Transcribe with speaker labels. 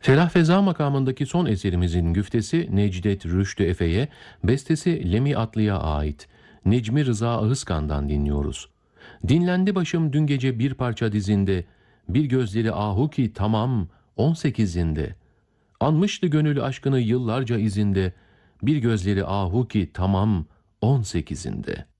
Speaker 1: Ferah Feza makamındaki son eserimizin güftesi Necdet Rüştü Efe'ye, bestesi Lemi Atlı'ya ait Necmi Rıza Ahıskan'dan dinliyoruz. Dinlendi başım dün gece bir parça dizinde, bir gözleri ahu ki tamam 18'inde. Anmıştı gönül aşkını yıllarca izinde, bir gözleri ahu ki tamam 18'inde.